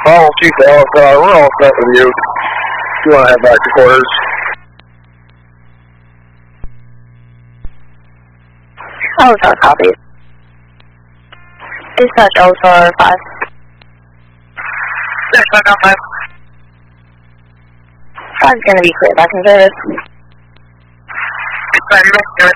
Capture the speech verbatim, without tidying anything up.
Follow Chief Ellis, uh, we're all set with you. If you want to head back to quarters. Alpha, copy. Dispatch Alpha five. Dispatch Alpha five. Five's gonna be clear back in service. Dispatch, you're back in service.